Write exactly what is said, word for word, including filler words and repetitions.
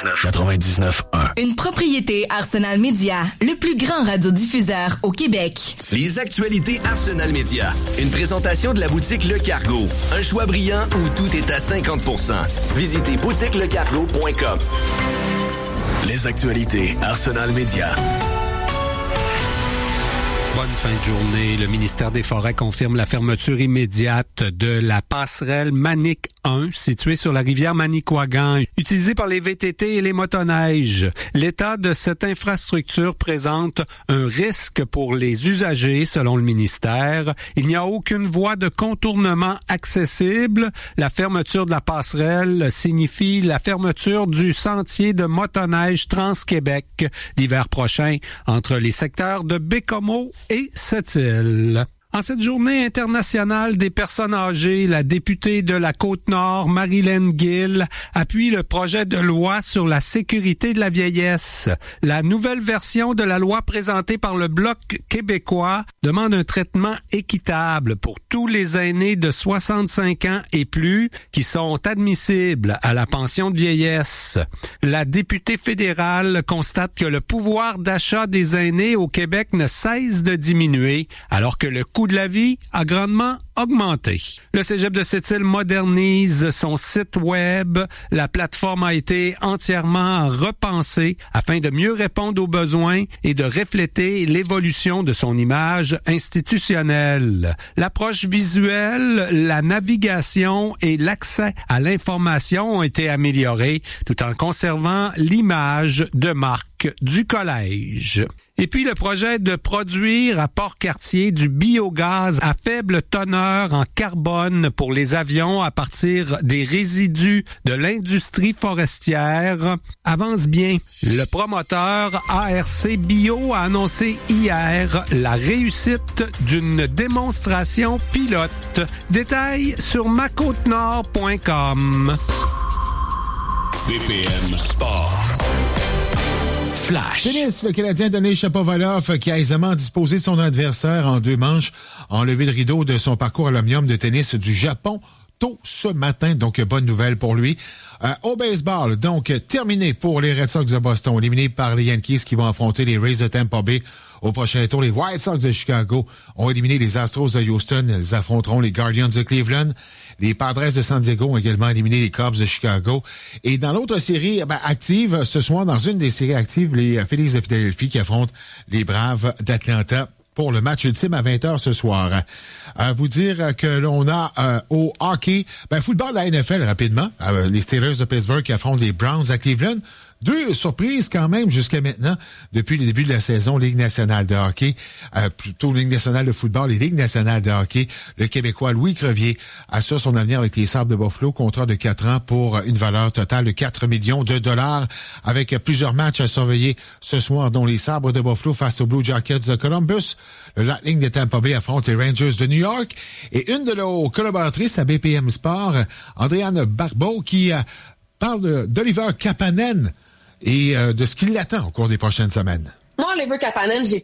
quatre-vingt-dix-neuf quatre-vingt-dix-neuf un. Une propriété Arsenal Média, le plus grand radiodiffuseur au Québec. Les actualités Arsenal Média. Une présentation de la boutique Le Cargo. Un choix brillant où tout est à cinquante pour cent. Visitez boutique le cargo point com. Les actualités Arsenal Média. Bonne fin de journée. Le ministère des Forêts confirme la fermeture immédiate de la passerelle Manic un, située sur la rivière Manicouagan, utilisée par les V T T et les motoneiges. L'état de cette infrastructure présente un risque pour les usagers, selon le ministère. Il n'y a aucune voie de contournement accessible. La fermeture de la passerelle signifie la fermeture du sentier de motoneige Trans-Québec l'hiver prochain entre les secteurs de Bécomo et Sept-Îles. En cette journée internationale des personnes âgées, la députée de la Côte-Nord, Marilyn Gill, appuie le projet de loi sur la sécurité de la vieillesse. La nouvelle version de la loi présentée par le Bloc québécois demande un traitement équitable pour tous les aînés de soixante-cinq ans et plus qui sont admissibles à la pension de vieillesse. La députée fédérale constate que le pouvoir d'achat des aînés au Québec ne cesse de diminuer, alors que le coût de la vie a grandement augmenté. Le Cégep de Sept-Îles modernise son site web. La plateforme a été entièrement repensée afin de mieux répondre aux besoins et de refléter l'évolution de son image institutionnelle. L'approche visuelle, la navigation et l'accès à l'information ont été améliorés tout en conservant l'image de marque du collège. Et puis le projet de produire à Port-Cartier du biogaz à faible teneur en carbone pour les avions à partir des résidus de l'industrie forestière avance bien. Le promoteur A R C Bio a annoncé hier la réussite d'une démonstration pilote. Détails sur ma côte nord point com. B P M Sport. Flash. Tennis, le Canadien Denis Shapovalov qui a aisément disposé son adversaire en deux manches, a enlevé le rideau de son parcours à l'omnium de tennis du Japon tôt ce matin. Donc, bonne nouvelle pour lui. Euh, au baseball, donc, terminé pour les Red Sox de Boston, éliminés par les Yankees qui vont affronter les Rays de Tampa Bay au prochain tour. Les White Sox de Chicago ont éliminé les Astros de Houston. Ils affronteront les Guardians de Cleveland. Les Padres de San Diego ont également éliminé les Cubs de Chicago. Et dans l'autre série ben, active, ce soir, dans une des séries actives, les Phillies de Philadelphie qui affrontent les Braves d'Atlanta pour le match ultime à vingt heures ce soir. À vous dire que l'on a euh, au hockey, ben football de la N F L rapidement, euh, les Steelers de Pittsburgh qui affrontent les Browns à Cleveland. Deux surprises quand même jusqu'à maintenant, depuis le début de la saison, Ligue nationale de hockey, euh, plutôt Ligue nationale de football et Ligue nationale de hockey. Le Québécois Louis Crevier assure son avenir avec les Sabres de Buffalo, contrat de quatre ans pour une valeur totale de quatre millions de dollars, avec plusieurs matchs à surveiller ce soir, dont les Sabres de Buffalo face aux Blue Jackets de Columbus. Le Lightning de Tampa Bay affronte les Rangers de New York. Et une de nos collaboratrices à B P M Sport, Andréane Barbeau, qui euh, parle de, d'Oliver Kapanen et euh, de ce qui l'attend au cours des prochaines semaines. Moi, Oliver Kapanen, j'ai